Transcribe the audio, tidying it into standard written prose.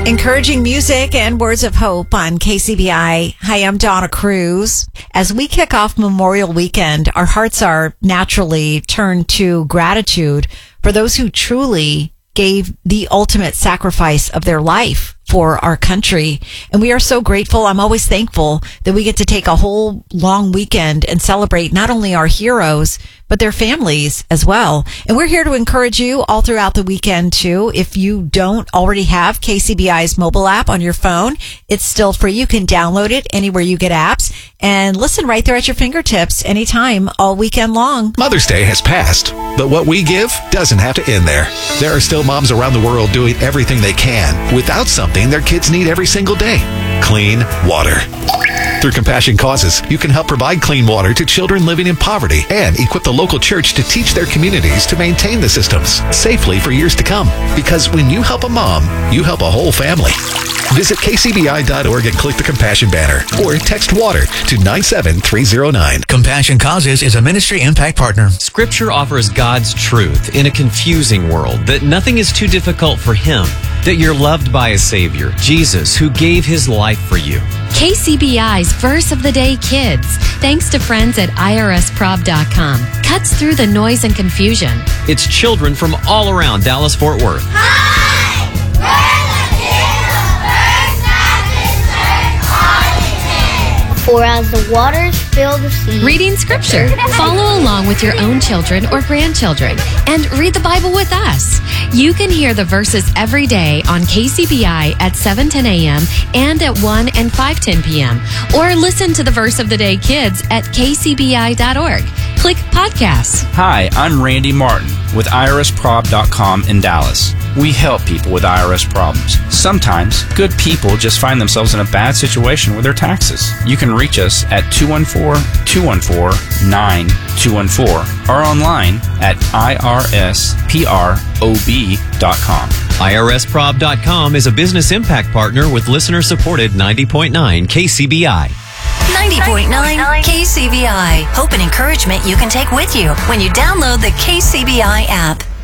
Encouraging music and words of hope on KCBI. Hi, I'm Donna Cruz. As we kick off Memorial Weekend, our hearts are naturally turned to gratitude for those who truly gave the ultimate sacrifice of their life for our country. And we are so grateful. I'm always thankful that we get to take a whole long weekend and celebrate not only our heroes, but their families as well. And we're here to encourage you all throughout the weekend too. If you don't already have KCBI's mobile app on your phone, it's still free. You can download it anywhere you get apps and listen right there at your fingertips anytime all weekend long. Mother's Day has passed, but what we give doesn't have to end there. There are still moms around the world doing everything they can without something their kids need every single day: clean water. Through Compassion Causes, you can help provide clean water to children living in poverty and equip the local church to teach their communities to maintain the systems safely for years to come. Because when you help a mom, you help a whole family. Visit kcbi.org and click the Compassion banner or text WATER to 97309. Compassion Causes is a ministry impact partner. Scripture offers God's truth in a confusing world, that nothing is too difficult for Him, that you're loved by a Savior, Jesus, who gave His life for you. KCBI's Verse of the Day Kids, thanks to friends at irsprob.com, cuts through the noise and confusion. It's children from all around Dallas-Fort Worth. Hi! For as the waters fill the sea. Reading Scripture. Follow along with your own children or grandchildren and read the Bible with us. You can hear the verses every day on KCBI at 7:10 a.m. and at 1 and 5:10 p.m. Or listen to the Verse of the Day Kids at kcbi.org. Click Podcasts. Hi, I'm Randy Martin with irsprob.com in Dallas. We help people with IRS problems. Sometimes, good people just find themselves in a bad situation with their taxes. You can reach us at 214-214-9214 or online at irsprob.com. irsprob.com is a business impact partner with listener-supported 90.9 KCBI. 90.9 KCBI. Hope and encouragement you can take with you when you download the KCBI app.